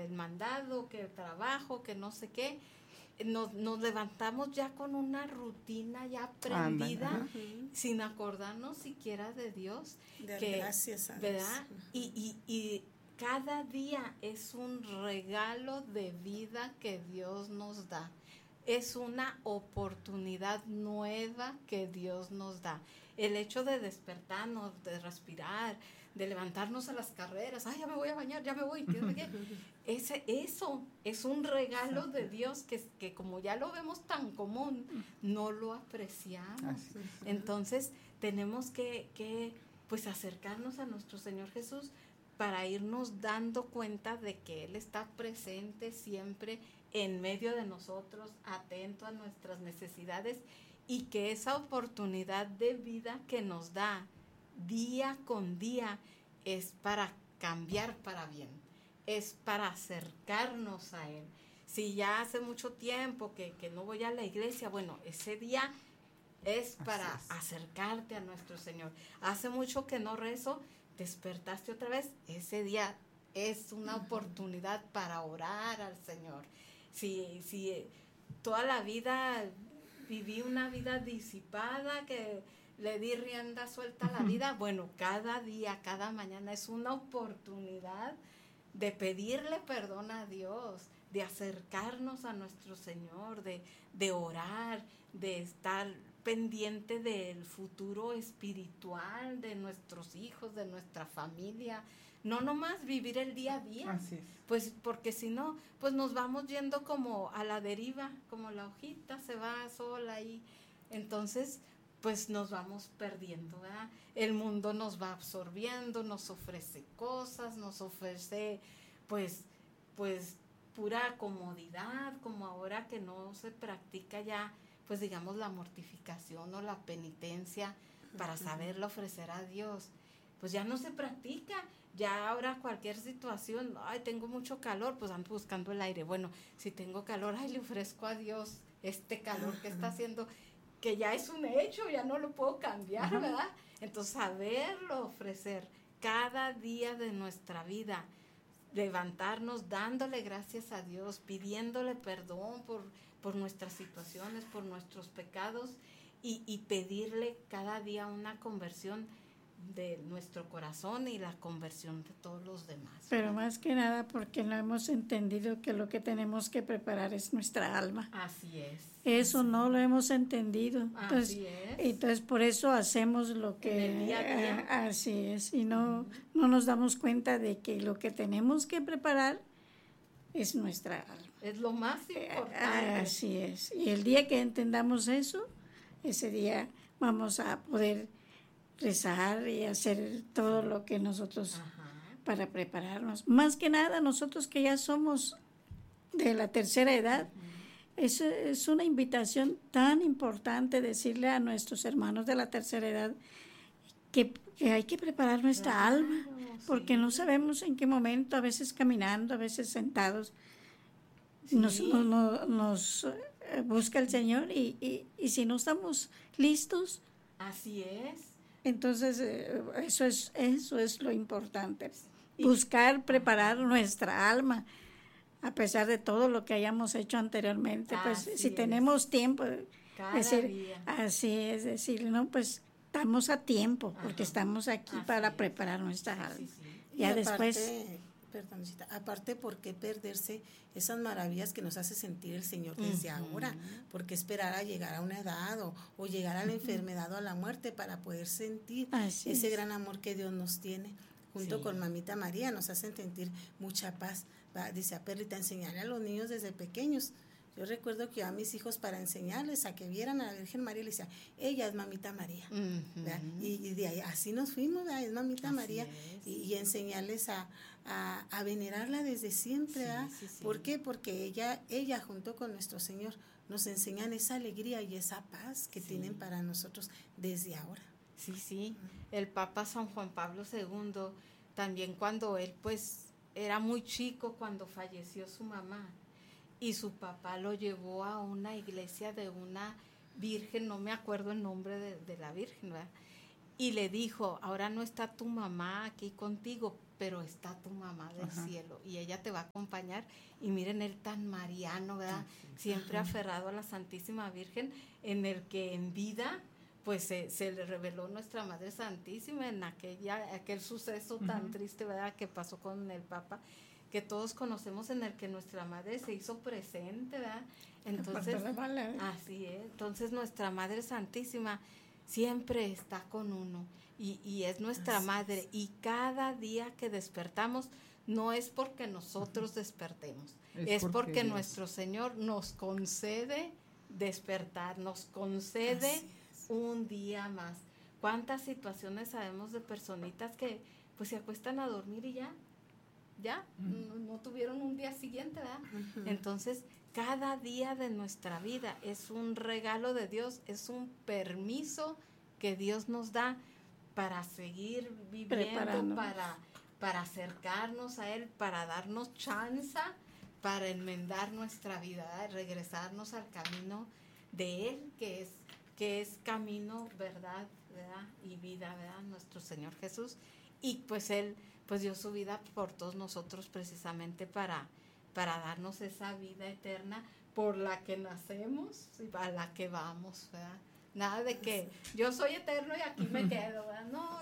el mandado, que el trabajo, que no sé qué. Nos levantamos ya con una rutina ya aprendida, sin acordarnos siquiera de Dios. Gracias a Dios. ¿Verdad? Y cada día es un regalo de vida que Dios nos da. Es una oportunidad nueva que Dios nos da. El hecho de despertarnos, de respirar, de levantarnos a las carreras, ya me voy a bañar, ya me voy, eso es un regalo de Dios que como ya lo vemos tan común, no lo apreciamos. Entonces tenemos que pues acercarnos a nuestro Señor Jesús para irnos dando cuenta de que Él está presente siempre en medio de nosotros, atento a nuestras necesidades, y que esa oportunidad de vida que nos da día con día es para cambiar para bien, es para acercarnos a Él. Si ya hace mucho tiempo que no voy a la iglesia, bueno, ese día es para acercarte a nuestro Señor. Hace mucho que no rezo, despertaste otra vez, ese día es una oportunidad para orar al Señor. Si toda la vida viví una vida disipada, que le di rienda suelta a la vida, bueno, cada día, cada mañana es una oportunidad de pedirle perdón a Dios, de acercarnos a nuestro Señor, de orar, de estar pendiente del futuro espiritual de nuestros hijos, de nuestra familia, no nomás vivir el día a día. Así es. Pues porque si no, pues nos vamos yendo como a la deriva, como la hojita se va sola ahí, entonces pues nos vamos perdiendo, ¿verdad? El mundo nos va absorbiendo, nos ofrece cosas, nos ofrece pues pura comodidad, como ahora que no se practica ya, pues digamos, la mortificación o la penitencia para saberlo ofrecer a Dios, pues ya no se practica. Ya ahora cualquier situación, tengo mucho calor, pues ando buscando el aire. Bueno, si tengo calor, le ofrezco a Dios este calor que está haciendo, que ya es un hecho, ya no lo puedo cambiar, ¿verdad? Entonces, saberlo ofrecer cada día de nuestra vida, levantarnos dándole gracias a Dios, pidiéndole perdón por nuestras situaciones, por nuestros pecados, y pedirle cada día una conversión de nuestro corazón y la conversión de todos los demás. Pero más que nada porque no hemos entendido que lo que tenemos que preparar es nuestra alma. Así es. Eso no lo hemos entendido. Entonces por eso hacemos lo que... En el día a día. Así es. Y no nos damos cuenta de que lo que tenemos que preparar es nuestra alma. Es lo más importante. Así es. Y el día que entendamos eso, ese día vamos a poder rezar y hacer todo lo que nosotros para prepararnos. Más que nada nosotros que ya somos de la tercera edad, es una invitación tan importante decirle a nuestros hermanos de la tercera edad que hay que preparar nuestra alma, porque no sabemos en qué momento, a veces caminando, a veces sentados, nos busca el Señor y si no estamos listos. Así es. Entonces, eso es lo importante, buscar preparar nuestra alma, a pesar de todo lo que hayamos hecho anteriormente, pues si tenemos tiempo, así es decir, no, pues estamos a tiempo, porque estamos aquí para preparar nuestra alma. Ya después... Perdóncita, aparte, ¿por qué perderse esas maravillas que nos hace sentir el Señor desde ahora? ¿Por qué esperar a llegar a una edad o llegar a la enfermedad o a la muerte para poder sentir ese gran amor que Dios nos tiene? Junto con Mamita María nos hacen sentir mucha paz. Dice a Perlita, enseñarle a los niños desde pequeños. Yo recuerdo que yo a mis hijos, para enseñarles a que vieran a la Virgen María, les decía, ella es Mamita María. Y de ahí así nos fuimos, es Mamita María. Y enseñarles a venerarla desde siempre. ¿Por qué? Porque ella junto con nuestro Señor nos enseñan esa alegría y esa paz que tienen para nosotros desde ahora. Sí. El Papa San Juan Pablo II, también cuando él pues era muy chico cuando falleció su mamá, y su papá lo llevó a una iglesia de una virgen, no me acuerdo el nombre de la virgen, ¿verdad? Y le dijo, ahora no está tu mamá aquí contigo, pero está tu mamá del cielo y ella te va a acompañar. Y miren, él tan mariano, ¿verdad? Siempre aferrado a la Santísima Virgen, en el que en vida pues se le reveló nuestra Madre Santísima en aquel suceso tan triste, ¿verdad?, que pasó con el Papa, que todos conocemos, en el que nuestra Madre se hizo presente, ¿verdad? Entonces, así es. Entonces nuestra Madre Santísima siempre está con uno y es nuestra Madre. Y cada día que despertamos no es porque nosotros despertemos, es porque nuestro Señor nos concede despertar, nos concede un día más. ¿Cuántas situaciones sabemos de personitas que pues se acuestan a dormir y ya no tuvieron un día siguiente, ¿verdad? Entonces, cada día de nuestra vida es un regalo de Dios, es un permiso que Dios nos da para seguir viviendo, para acercarnos a Él, para darnos chance, para enmendar nuestra vida, ¿verdad? Regresarnos al camino de Él, que es camino, verdad y vida, ¿verdad? Nuestro Señor Jesús. Y pues Él pues dio su vida por todos nosotros, precisamente para darnos esa vida eterna por la que nacemos y para la que vamos, ¿verdad? Nada de que yo soy eterno y aquí me quedo, ¿verdad? No.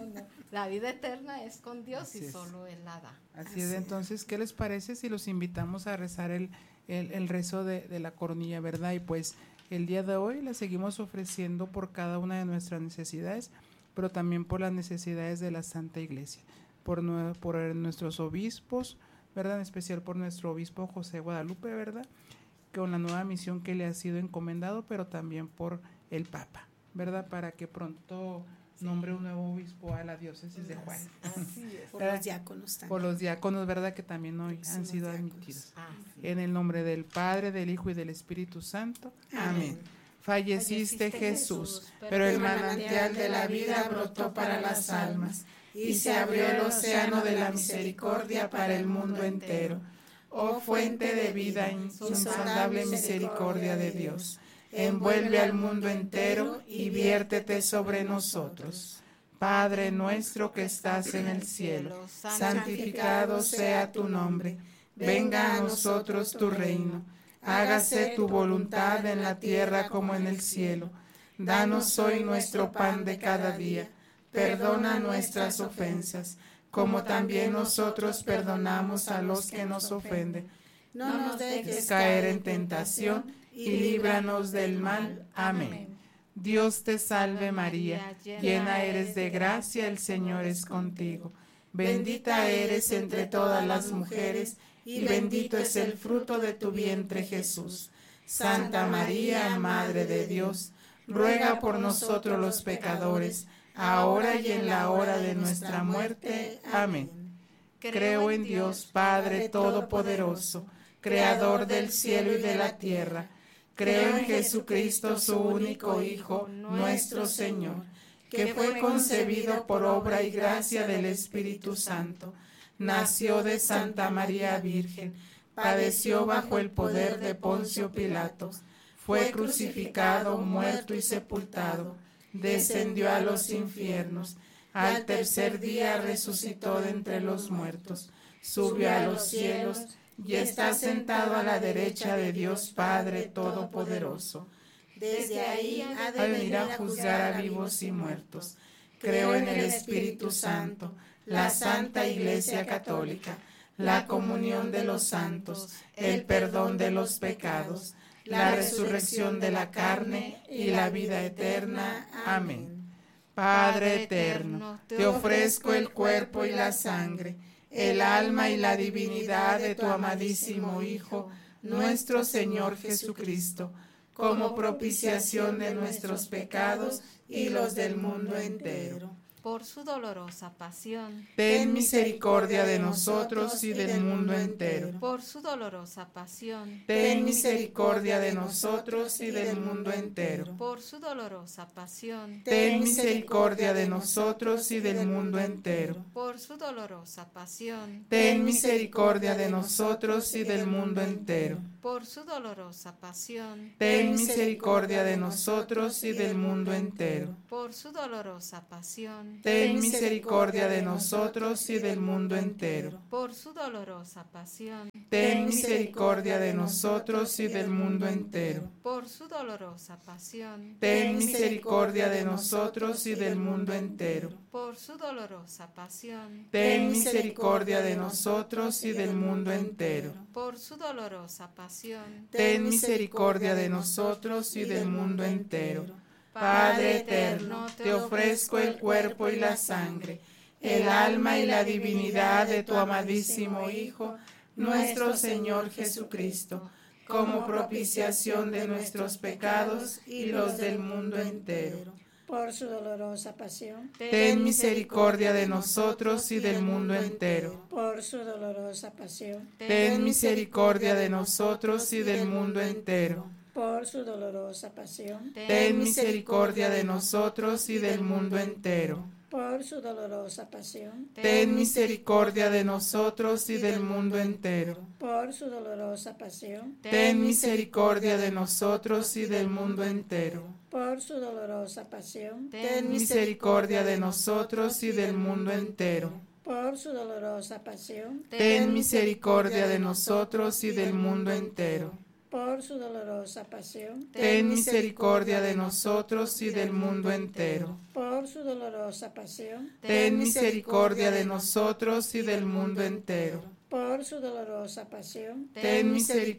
La vida eterna es con Dios. Así y solo Él la da. Así es. Entonces, ¿qué les parece si los invitamos a rezar el rezo de la coronilla, verdad? Y pues el día de hoy la seguimos ofreciendo por cada una de nuestras necesidades, pero también por las necesidades de la Santa Iglesia, por nuestros obispos, ¿verdad? En especial por nuestro obispo José Guadalupe, ¿verdad?, con la nueva misión que le ha sido encomendado, pero también por el Papa, ¿verdad?, para que pronto nombre un nuevo obispo a la diócesis de Juárez. Así es. Por los diáconos también. Por los diáconos, ¿verdad?, que también hoy han sido admitidos. En el nombre del Padre, del Hijo y del Espíritu Santo. Amén. Falleciste, Jesús, pero el manantial de la vida brotó para las almas, y se abrió el océano de la misericordia para el mundo entero. Oh fuente de vida, insondable misericordia de Dios, envuelve al mundo entero y viértete sobre nosotros. Padre nuestro que estás en el cielo, santificado sea tu nombre. Venga a nosotros tu reino. Hágase tu voluntad en la tierra como en el cielo. Danos hoy nuestro pan de cada día. Perdona nuestras ofensas, como también nosotros perdonamos a los que nos ofenden. No nos dejes caer en tentación y líbranos del mal. Amén. Dios te salve María, llena eres de gracia, el Señor es contigo. Bendita eres entre todas las mujeres, y bendito es el fruto de tu vientre Jesús. Santa María, Madre de Dios, ruega por nosotros los pecadores, ahora y en la hora de nuestra muerte. Amén. Creo en Dios Padre Todopoderoso, Creador del cielo y de la tierra. Creo en Jesucristo, su único Hijo, nuestro Señor, que fue concebido por obra y gracia del Espíritu Santo. Nació de Santa María Virgen, padeció bajo el poder de Poncio Pilato, fue crucificado, muerto y sepultado, descendió a los infiernos, al tercer día resucitó de entre los muertos, subió a los cielos y está sentado a la derecha de Dios Padre Todopoderoso. Desde ahí ha de venir a juzgar a vivos y muertos. Creo en el Espíritu Santo, la Santa Iglesia Católica, la comunión de los santos, el perdón de los pecados, la resurrección de la carne y la vida eterna. Amén. Padre eterno, te ofrezco el cuerpo y la sangre, el alma y la divinidad de tu amadísimo Hijo, nuestro Señor Jesucristo, como propiciación de nuestros pecados y los del mundo entero. Por su dolorosa pasión, ten misericordia de nosotros y del mundo entero. Por su dolorosa pasión, ten misericordia de nosotros y del mundo entero. Por su dolorosa pasión, ten misericordia de nosotros y del mundo entero. Por su dolorosa pasión, ten misericordia de nosotros y del mundo entero. Por su dolorosa pasión, ten misericordia de nosotros y del mundo entero. Por su dolorosa pasión, ten misericordia de nosotros y del mundo entero. Por su dolorosa pasión, ten misericordia de nosotros y del mundo entero. por su dolorosa pasión, ten misericordia de nosotros y del mundo entero. por su dolorosa pasión, ten misericordia de nosotros y del mundo entero. por su dolorosa pasión, ten misericordia de nosotros y del mundo entero. Padre eterno, te ofrezco el cuerpo y la sangre, el alma y la divinidad de tu amadísimo Hijo, nuestro Señor Jesucristo, como propiciación de nuestros pecados y los del mundo entero. Por su dolorosa pasión, ten misericordia de nosotros y del mundo entero. por su dolorosa pasión, ten misericordia de nosotros y del mundo entero. por su dolorosa pasión, ten misericordia de nosotros y del mundo entero. por su dolorosa pasión, ten misericordia de nosotros y del mundo entero. por su dolorosa pasión, ten misericordia de nosotros y del mundo entero. por su dolorosa pasión, ten misericordia de nosotros y del mundo entero. por su dolorosa pasión, ten misericordia de nosotros y del mundo entero. por su dolorosa pasión, ten misericordia de nosotros y del mundo entero. por su dolorosa pasión, ten misericordia de nosotros y del mundo entero. por su dolorosa pasión, ten misericordia